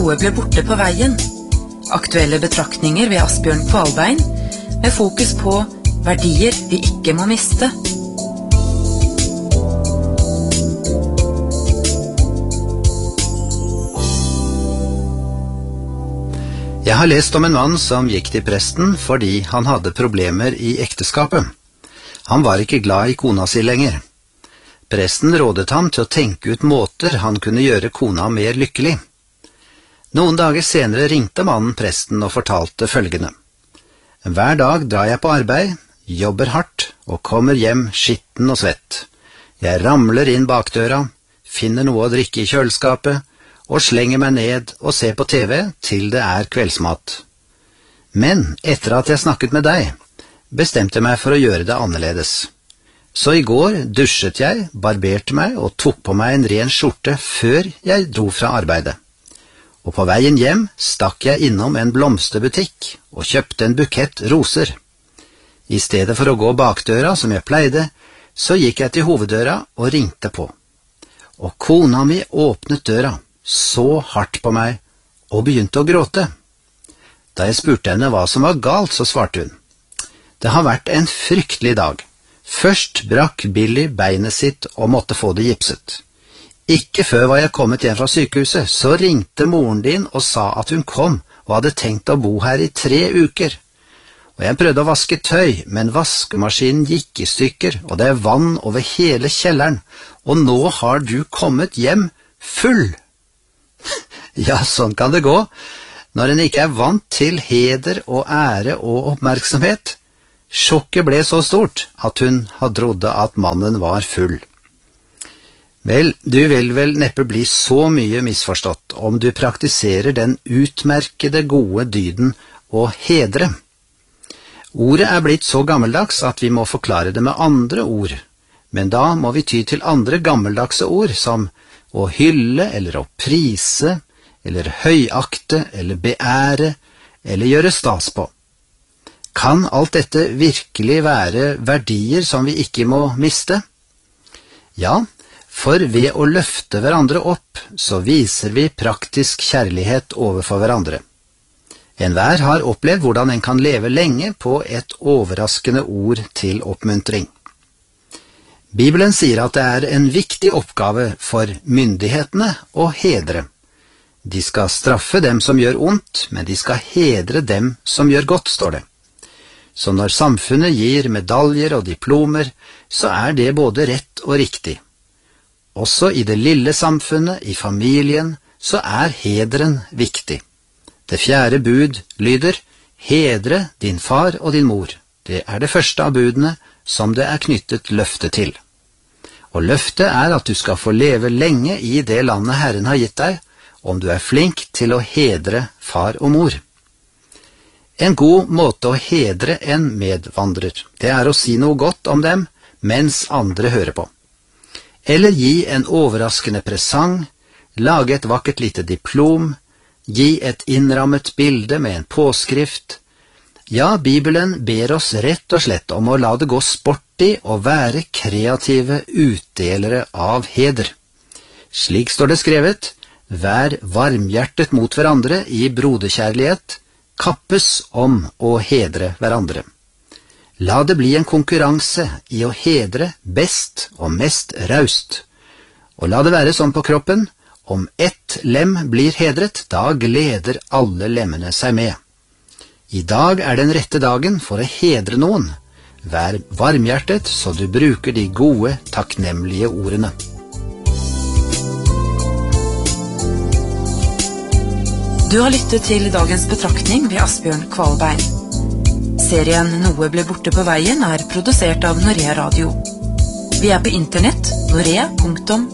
Noe ble borte på veien. Aktuelle betraktninger ved Asbjørn Kvalbein, med fokus på verdier vi ikke må miste. Jeg har lest om en mann som gikk til presten fordi han hadde problemer i ekteskapet. Han var ikke glad i kona si lenger. Presten rådet ham til å tenke ut måter han kunne gjøre kona mer lykkelig. Noen dager senere ringte mannen presten og fortalte følgende. Hver dag drar jeg på arbeid, jobber hardt og kommer hjem skitten og svett. Jeg ramler inn bakdøra, finner noe å drikke i kjøleskapet og slenger meg ned og ser på TV til det er kveldsmat. Men etter at jeg snakket med deg, bestemte jeg meg for å gjøre det annerledes. Så i går dusjet jeg, barberte meg og tok på meg en ren skjorte før jeg dro fra arbeidet. Og på veien hjem stakk jeg innom en blomsterbutikk og kjøpte en bukett roser. I stedet for å gå bakdøra som jeg pleide, så gikk jeg til hoveddøra og ringte på. Og kona mi åpnet døra, så hardt på meg og begynte å gråte. Da jeg spurte henne hva som var galt, så svarte hun. Det har vært en fryktelig dag. Først brakk Billy beinet sitt og måtte få det gipset. Ikke før var jeg kommet hjem fra sykehuset, så ringte moren din og sa at hun kom og hadde tenkt å bo her i 3 uker. Og jeg prøvde å vaske tøy, men vaskemaskinen gikk i stykker, og det er vann over hele kjelleren, og nå har du kommet hjem full. Ja, sånn kan det gå, når en ikke er vant til heder og ære og oppmerksomhet. Sjokket ble så stort at hun trodde at mannen var full. Vel, du vil vel neppe bli så mye misforstått om du praktiserer den utmerkede gode dyden å hedre. Ordet er blitt så gammeldags at vi må forklare det med andre ord, men da må vi ty til andre gammeldagse ord som å hylle eller å prise, eller høyakte eller beære, eller gjøre stas på. Kan alt dette virkelig være verdier som vi ikke må miste? Ja, for ved å løfte hverandre opp, så viser vi praktisk kjærlighet overfor hverandre. Enhver har opplevd hvordan en kan leve lenge på et overraskende ord til oppmuntring. Bibelen sier at det er en viktig oppgave for myndighetene å hedre. De skal straffe dem som gjør ondt, men de skal hedre dem som gjør godt, står det. Så når samfunnet gir medaljer og diplomer, så er det både rett og riktig. Også i det lille samfunnet, i familien, så er hedren viktig. Det 4. bud lyder, hedre din far og din mor. Det er det første av budene som det er knyttet løfte til. Og løftet er at du skal få leve lenge i det landet Herren har gitt deg, om du er flink til å hedre far og mor. En god måte å hedre en medvandrer, det er å si noe godt om dem mens andre hører på. Eller gi en overraskende presang, lage et vakkert lite diplom, gi et innrammet bilde med en påskrift. Ja, Bibelen ber oss rett og slett om å la det gå sport i og være kreative utdelere av heder. Slik står det skrevet, vær varmhjertet mot hverandre i broderkjærlighet, kappes om å hedre hverandre. La det bli en konkurranse i å hedre best og mest raust. Og la det være sånn på kroppen, om ett lem blir hedret, da gleder alle lemmene seg med. I dag er den rette dagen for å hedre noen. Vær varmhjertet så du bruker de gode, takknemlige ordene. Du har lyttet til dagens betraktning ved Asbjørn Kvalbein. Serien Noe ble borte på veien er produsert av Norea Radio. Vi er på internett, norea.no.